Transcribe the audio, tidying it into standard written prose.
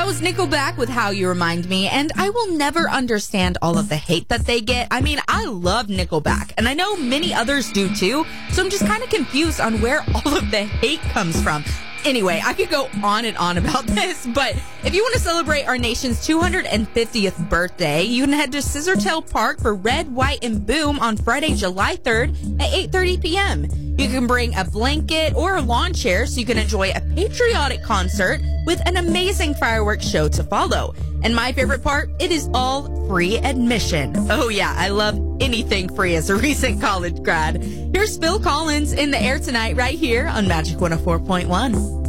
That was Nickelback with How You Remind Me, and I will never understand all of the hate that they get. I mean, I love Nickelback, and I know many others do too, so I'm just kind of confused on where all of the hate comes from. Anyway, I could go on and on about this, but if you want to celebrate our nation's 250th birthday, you can head to Scissortail Park for Red, White, and Boom on Friday, July 3rd at 8:30 p.m. You can bring a blanket or a lawn chair so you can enjoy a patriotic concert with an amazing fireworks show to follow. And my favorite part, it is all free admission. Oh yeah, I love anything free as a recent college grad. Here's Phil Collins in the air tonight right here on Magic 104.1.